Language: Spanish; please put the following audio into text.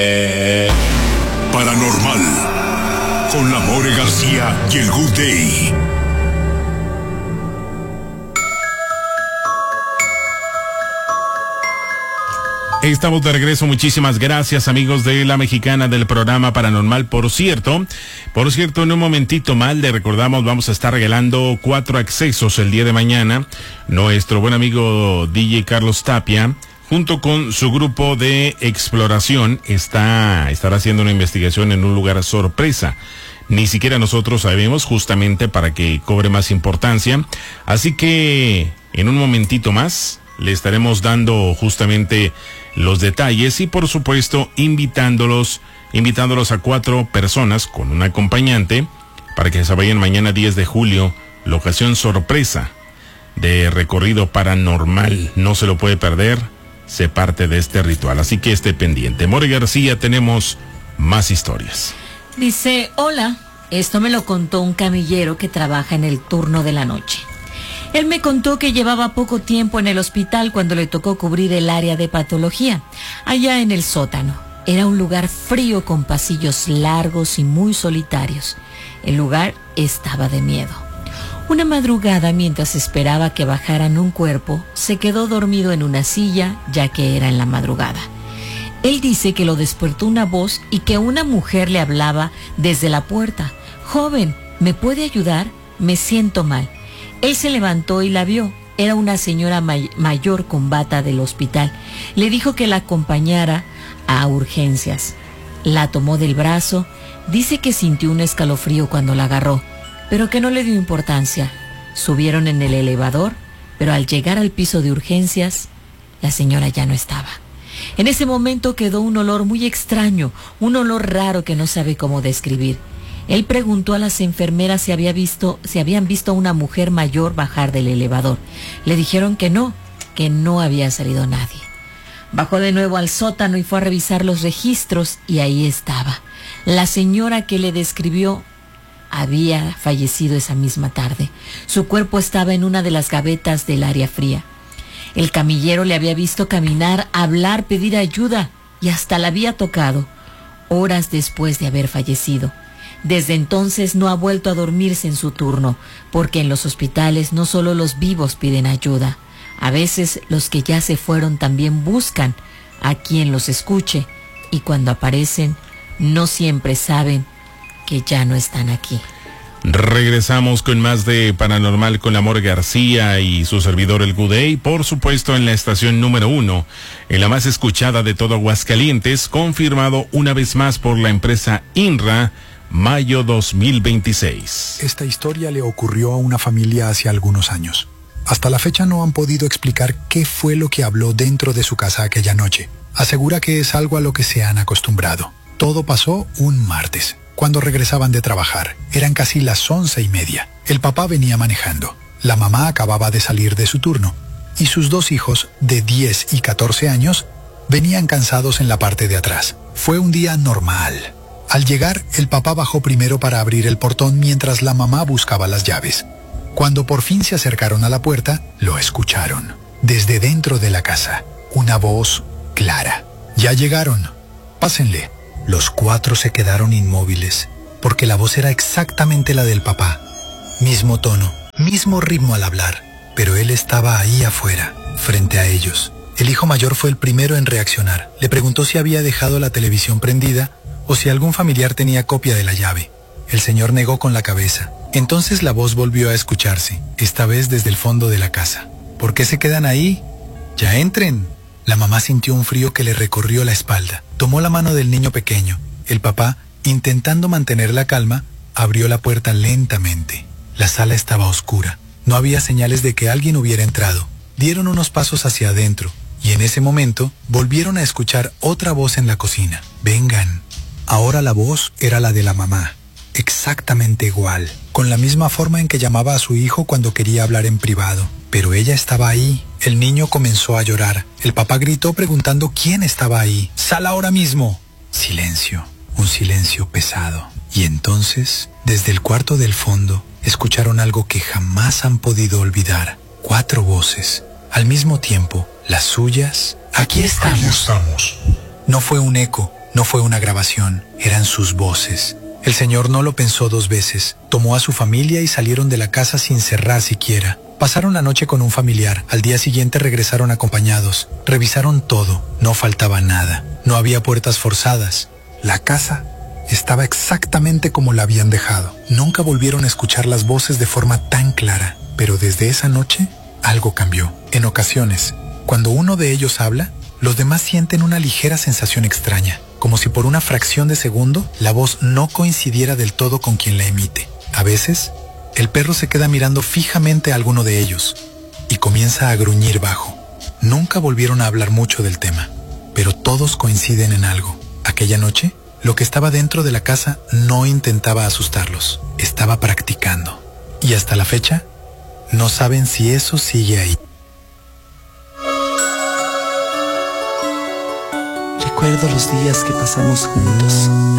Paranormal, con la More García y el Good Day. Estamos de regreso, muchísimas gracias amigos de La Mexicana del programa Paranormal. Por cierto, en un momentito más le recordamos, vamos a estar regalando 4 accesos el día de mañana. Nuestro buen amigo DJ Carlos Tapia, junto con su grupo de exploración, estará haciendo una investigación en un lugar sorpresa. Ni siquiera nosotros sabemos, justamente para que cobre más importancia. Así que en un momentito más le estaremos dando justamente los detalles y por supuesto invitándolos a 4 personas con un acompañante para que se vayan mañana 10 de julio, locación sorpresa de recorrido paranormal. No se lo puede perder, se parte de este ritual, así que esté pendiente. More García, tenemos más historias. Dice, hola, esto me lo contó un camillero que trabaja en el turno de la noche. Él me contó que llevaba poco tiempo en el hospital cuando le tocó cubrir el área de patología, allá en el sótano. Era un lugar frío con pasillos largos y muy solitarios. El lugar estaba de miedo. Una madrugada, mientras esperaba que bajaran un cuerpo, se quedó dormido en una silla, ya que era en la madrugada. Él dice que lo despertó una voz y que una mujer le hablaba desde la puerta. «Joven, ¿me puede ayudar? Me siento mal». Él se levantó y la vio. Era una señora mayor con bata del hospital. Le dijo que la acompañara a urgencias. La tomó del brazo. Dice que sintió un escalofrío cuando la agarró, pero que no le dio importancia. Subieron en el elevador, pero al llegar al piso de urgencias, la señora ya no estaba. En ese momento quedó un olor muy extraño, un olor raro que no sabe cómo describir. Él preguntó a las enfermeras si habían visto a una mujer mayor bajar del elevador. Le dijeron que no había salido nadie. Bajó de nuevo al sótano y fue a revisar los registros y ahí estaba. La señora que le describió había fallecido esa misma tarde. Su cuerpo estaba en una de las gavetas del área fría. El camillero le había visto caminar, hablar, pedir ayuda y hasta la había tocado, horas después de haber fallecido. Desde entonces no ha vuelto a dormirse en su turno, porque en los hospitales no solo los vivos piden ayuda. A veces los que ya se fueron también buscan a quien los escuche, y cuando aparecen no siempre saben que ya no están aquí. Regresamos con más de Paranormal con la More García y su servidor el Good Day, por supuesto en la estación número 1, en la más escuchada de todo Aguascalientes, confirmado una vez más por la empresa INRA, mayo 2026. Esta historia le ocurrió a una familia hace algunos años. Hasta la fecha no han podido explicar qué fue lo que habló dentro de su casa aquella noche. Asegura que es algo a lo que se han acostumbrado. Todo pasó un martes, cuando regresaban de trabajar. Eran casi las 11:30. El papá venía manejando. La mamá acababa de salir de su turno. Y sus 2 hijos, de 10 y 14 años, venían cansados en la parte de atrás. Fue un día normal. Al llegar, el papá bajó primero para abrir el portón mientras la mamá buscaba las llaves. Cuando por fin se acercaron a la puerta, lo escucharon. Desde dentro de la casa, una voz clara. «Ya llegaron. Pásenle». Los 4 se quedaron inmóviles, porque la voz era exactamente la del papá. Mismo tono, mismo ritmo al hablar, pero él estaba ahí afuera, frente a ellos. El hijo mayor fue el primero en reaccionar. Le preguntó si había dejado la televisión prendida o si algún familiar tenía copia de la llave. El señor negó con la cabeza. Entonces la voz volvió a escucharse, esta vez desde el fondo de la casa. ¿Por qué se quedan ahí? ¡Ya entren! La mamá sintió un frío que le recorrió la espalda. Tomó la mano del niño pequeño. El papá, intentando mantener la calma, abrió la puerta lentamente. La sala estaba oscura. No había señales de que alguien hubiera entrado. Dieron unos pasos hacia adentro, y en ese momento volvieron a escuchar otra voz en la cocina. «Vengan». Ahora la voz era la de la mamá, exactamente igual, con la misma forma en que llamaba a su hijo cuando quería hablar en privado. Pero ella estaba ahí. El niño comenzó a llorar. El papá gritó preguntando quién estaba ahí. «¡Sal ahora mismo!». Silencio, un silencio pesado. Y entonces, desde el cuarto del fondo, escucharon algo que jamás han podido olvidar. 4 voces, al mismo tiempo, las suyas. «Aquí estamos». Aquí estamos. No fue un eco, No fue una grabación, eran sus voces. El señor no lo pensó 2 veces. Tomó a su familia y salieron de la casa sin cerrar siquiera. Pasaron la noche con un familiar. Al día siguiente regresaron acompañados. Revisaron todo. No faltaba nada. No había puertas forzadas. La casa estaba exactamente como la habían dejado. Nunca volvieron a escuchar las voces de forma tan clara. Pero desde esa noche, algo cambió. En ocasiones, cuando uno de ellos habla, los demás sienten una ligera sensación extraña, como si por una fracción de segundo la voz no coincidiera del todo con quien la emite. A veces, el perro se queda mirando fijamente a alguno de ellos y comienza a gruñir bajo. Nunca volvieron a hablar mucho del tema, pero todos coinciden en algo. Aquella noche, lo que estaba dentro de la casa no intentaba asustarlos, estaba practicando. Y hasta la fecha, no saben si eso sigue ahí. Recuerdo los días que pasamos juntos.